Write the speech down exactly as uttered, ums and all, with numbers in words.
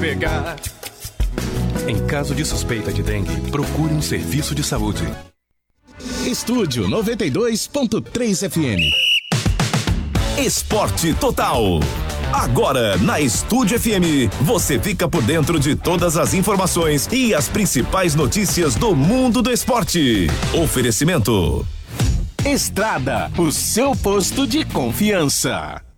pegar. Em caso de suspeita de dengue, procure um serviço de saúde. Estúdio noventa e dois ponto três F M. Esporte Total. Agora, na Estúdio F M, você fica por dentro de todas as informações e as principais notícias do mundo do esporte. Oferecimento Estrada, o seu posto de confiança.